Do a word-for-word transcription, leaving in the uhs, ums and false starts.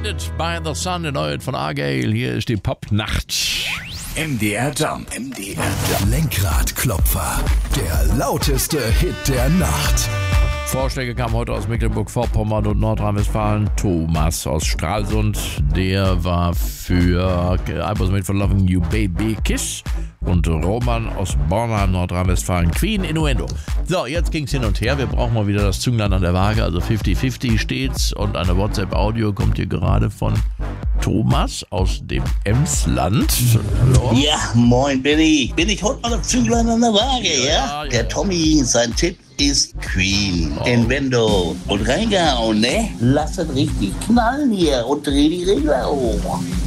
Blinded by the Sun, der neue von Argyle. Hier ist die Popnacht. M D R Jump. M D R Jump. Lenkradklopfer. Der lauteste Hit der Nacht. Vorschläge kamen heute aus Mecklenburg-Vorpommern und Nordrhein-Westfalen. Thomas aus Stralsund, der war für I Was Made for Loving You Baby Kiss. Und Roman aus Bornheim, Nordrhein-Westfalen, Queen, Innuendo. So, jetzt ging's hin und her. Wir brauchen mal wieder das Zünglein an der Waage. Also fünfzig fünfzig steht's. Und eine WhatsApp-Audio kommt hier gerade von Thomas aus dem Emsland. Hallo? Ja, moin Benny. Bin ich heute mal das Zünglein an der Waage, ja? ja? ja. Der Tommy, sein Tipp ist Queen, oh. Innuendo. Und reingehauen, ne? Lass es richtig knallen hier und dreh die Regler hoch.